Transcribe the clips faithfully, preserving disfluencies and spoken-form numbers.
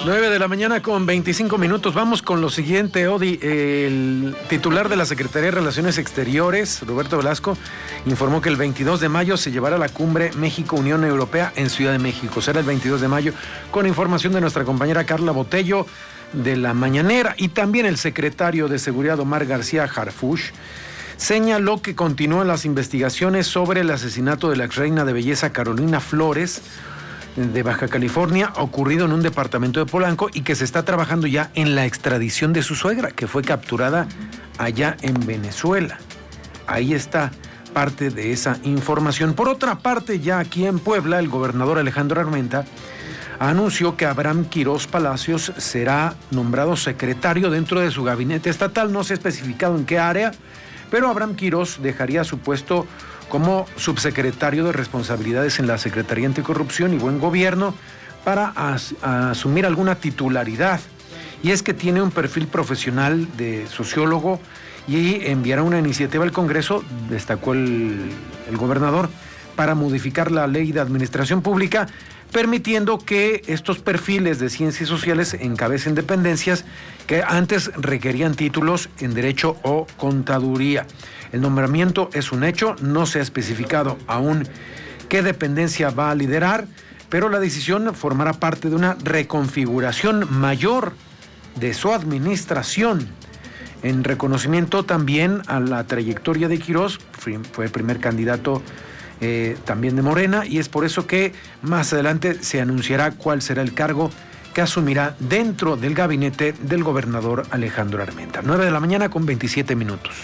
nueve de la mañana con veinticinco minutos. Vamos con lo siguiente, Odi. El titular de la Secretaría de Relaciones Exteriores, Roberto Velasco, informó que el veintidós de mayo se llevará la cumbre México-Unión Europea en Ciudad de México. Será el veintidós de mayo, con información de nuestra compañera Carla Botello de La Mañanera. Y también el secretario de Seguridad, Omar García Harfuch, señaló que continúan las investigaciones sobre el asesinato de la exreina de belleza Carolina Flores, de Baja California, ocurrido en un departamento de Polanco, y que se está trabajando ya en la extradición de su suegra, que fue capturada allá en Venezuela. Ahí está parte de esa información. Por otra parte, ya aquí en Puebla, el gobernador Alejandro Armenta anunció que Abraham Quirós Palacios será nombrado secretario dentro de su gabinete estatal. No se ha especificado en qué área, pero Abraham Quirós dejaría su puesto como subsecretario de Responsabilidades en la Secretaría Anticorrupción y Buen Gobierno para as, asumir alguna titularidad. Y es que tiene un perfil profesional de sociólogo y enviará una iniciativa al Congreso, destacó el, el gobernador, para modificar la Ley de Administración Pública, permitiendo que estos perfiles de ciencias sociales encabecen dependencias que antes requerían títulos en Derecho o Contaduría. El nombramiento es un hecho, no se ha especificado aún qué dependencia va a liderar, pero la decisión formará parte de una reconfiguración mayor de su administración. En reconocimiento también a la trayectoria de Quirós, fue primer candidato eh, también de Morena, y es por eso que más adelante se anunciará cuál será el cargo que asumirá dentro del gabinete del gobernador Alejandro Armenta. nueve de la mañana con veintisiete minutos.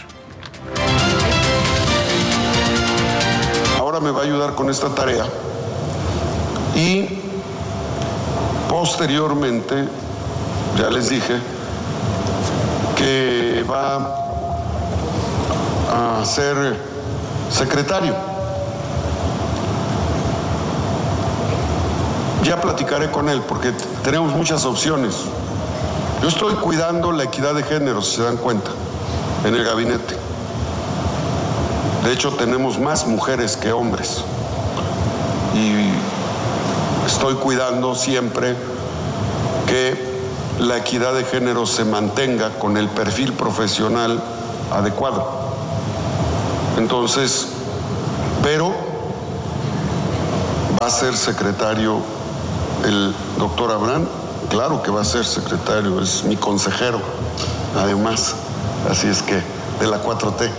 Ahora me va a ayudar con esta tarea y posteriormente, ya les dije, que va a ser secretario. Ya platicaré con él porque tenemos muchas opciones. Yo estoy cuidando la equidad de género, si se dan cuenta, en el gabinete. De hecho, tenemos más mujeres que hombres. Y estoy cuidando siempre que la equidad de género se mantenga con el perfil profesional adecuado. Entonces, pero va a ser secretario el doctor Abraham, claro que va a ser secretario, es mi consejero, además, así es que, de la cuatro T.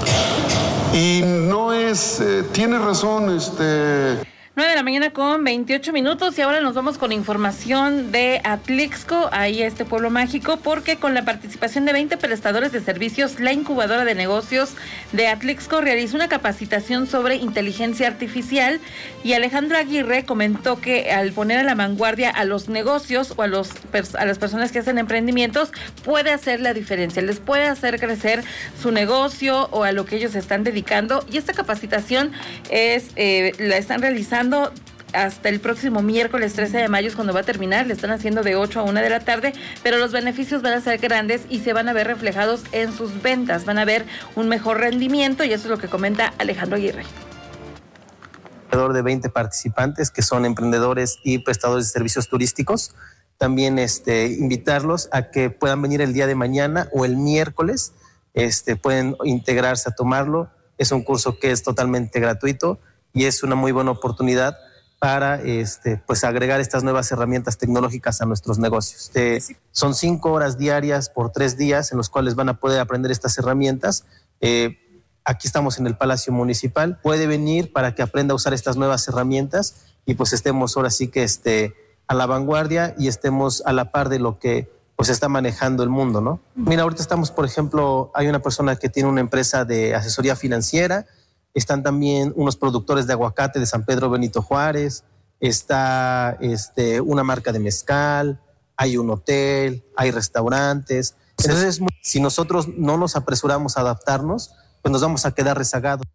Y no es, eh, tiene razón, este... nueve de la mañana con veintiocho minutos y ahora nos vamos con información de Atlixco, ahí este pueblo mágico, porque con la participación de veinte prestadores de servicios, la incubadora de negocios de Atlixco realizó una capacitación sobre inteligencia artificial y Alejandro Aguirre comentó que al poner a la vanguardia a los negocios o a, los, a las personas que hacen emprendimientos puede hacer la diferencia, les puede hacer crecer su negocio o a lo que ellos están dedicando, y esta capacitación es eh, la están realizando hasta el próximo miércoles trece de mayo es cuando va a terminar, le están haciendo de ocho a una de la tarde, pero los beneficios van a ser grandes y se van a ver reflejados en sus ventas, van a ver un mejor rendimiento, y eso es lo que comenta Alejandro Aguirre. Alrededor de veinte participantes que son emprendedores y prestadores de servicios turísticos. También este, invitarlos a que puedan venir el día de mañana o el miércoles, este, pueden integrarse a tomarlo. Es un curso que es totalmente gratuito y es una muy buena oportunidad para este, pues agregar estas nuevas herramientas tecnológicas a nuestros negocios. Eh, son cinco horas diarias por tres días en los cuales van a poder aprender estas herramientas. Eh, aquí estamos en el Palacio Municipal. Puede venir para que aprenda a usar estas nuevas herramientas y pues estemos ahora sí que este, a la vanguardia y estemos a la par de lo que pues está manejando el mundo, ¿no? Mira, ahorita estamos, por ejemplo, hay una persona que tiene una empresa de asesoría financiera. Están también unos productores de aguacate de San Pedro Benito Juárez, está este, una marca de mezcal, hay un hotel, hay restaurantes. Entonces, si nosotros no nos apresuramos a adaptarnos, pues nos vamos a quedar rezagados.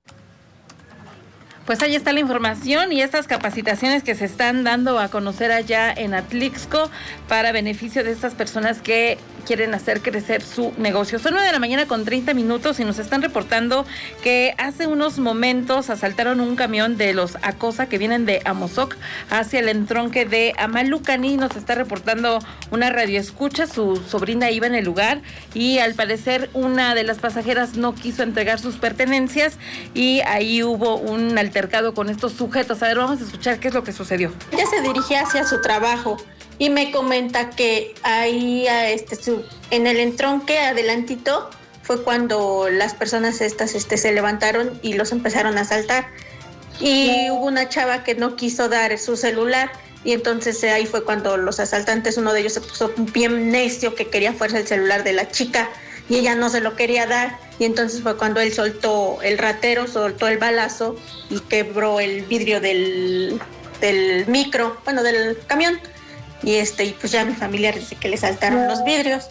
Pues ahí está la información y estas capacitaciones que se están dando a conocer allá en Atlixco para beneficio de estas personas que quieren hacer crecer su negocio. Son nueve de la mañana con treinta minutos y nos están reportando que hace unos momentos asaltaron un camión de los Acosa que vienen de Amozoc hacia el entronque de Amalucani. Nos está reportando una radioescucha, su sobrina iba en el lugar y al parecer una de las pasajeras no quiso entregar sus pertenencias y ahí hubo un altercado con estos sujetos. A ver, vamos a escuchar qué es lo que sucedió. Ella se dirigía hacia su trabajo y me comenta que ahí este, su, en el entronque adelantito fue cuando las personas estas este, se levantaron y los empezaron a asaltar. Y hubo una chava que no quiso dar su celular y entonces ahí fue cuando los asaltantes, uno de ellos se puso bien necio que quería fuerza el celular de la chica y ella no se lo quería dar y entonces fue cuando él soltó el ratero, soltó el balazo y quebró el vidrio del, del micro, bueno, del camión. Y este y pues ya mi familia dice que le saltaron los vidrios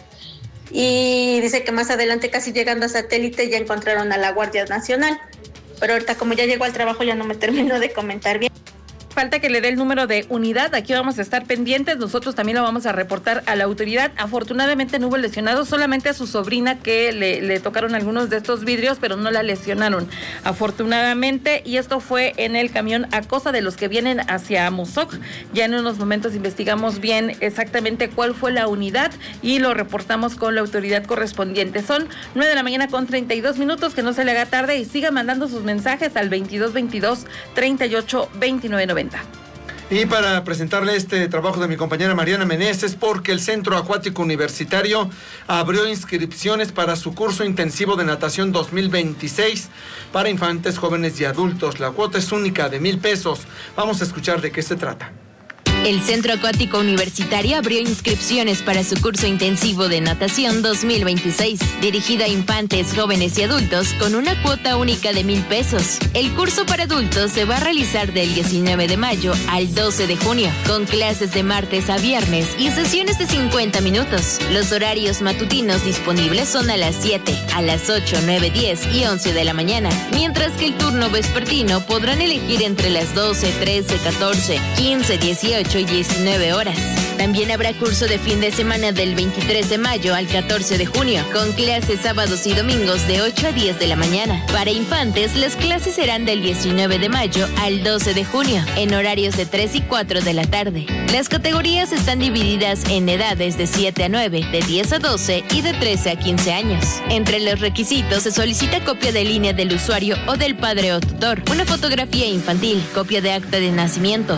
y dice que más adelante, casi llegando a Satélite, ya encontraron a la Guardia Nacional, pero ahorita como ya llegó al trabajo ya no me termino de comentar bien. Falta que le dé el número de unidad, aquí vamos a estar pendientes, nosotros también lo vamos a reportar a la autoridad. Afortunadamente no hubo lesionados, solamente a su sobrina que le, le tocaron algunos de estos vidrios, pero no la lesionaron, afortunadamente, y esto fue en el camión Acosa de los que vienen hacia Amozoc. Ya en unos momentos investigamos bien exactamente cuál fue la unidad y lo reportamos con la autoridad correspondiente. Son nueve de la mañana con treinta y dos minutos, que no se le haga tarde y siga mandando sus mensajes al veintidós veintidós treinta y ocho veintinueve noventa. Y para presentarle este trabajo de mi compañera Mariana Meneses, porque el Centro Acuático Universitario abrió inscripciones para su curso intensivo de natación dos mil veintiséis para infantes, jóvenes y adultos. La cuota es única de mil pesos. Vamos a escuchar de qué se trata. El Centro Acuático Universitario abrió inscripciones para su curso intensivo de natación dos mil veintiséis, dirigido a infantes, jóvenes y adultos con una cuota única de mil pesos. El curso para adultos se va a realizar del diecinueve de mayo al doce de junio, con clases de martes a viernes y sesiones de cincuenta minutos. Los horarios matutinos disponibles son a las siete, a las ocho, nueve, diez y once de la mañana, mientras que el turno vespertino podrán elegir entre las doce, trece, catorce, quince, dieciocho y diecinueve horas. También habrá curso de fin de semana del veintitrés de mayo al catorce de junio, con clases sábados y domingos de ocho a diez de la mañana. Para infantes, las clases serán del diecinueve de mayo al doce de junio, en horarios de tres y cuatro de la tarde. Las categorías están divididas en edades de siete a nueve, de diez a doce y de trece a quince años. Entre los requisitos se solicita copia de línea del usuario o del padre o tutor, una fotografía infantil, copia de acta de nacimiento,